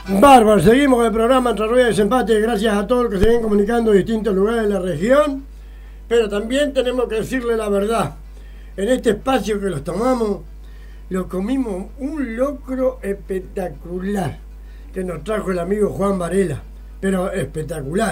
Bárbaro, seguimos con el programa Entre Ruedas y Desempate, gracias a todos los que se vienen comunicando de distintos lugares de la región, pero también tenemos que decirle la verdad. En este espacio que los tomamos, lo comimos un locro espectacular que nos trajo el amigo Juan Varela, pero espectacular.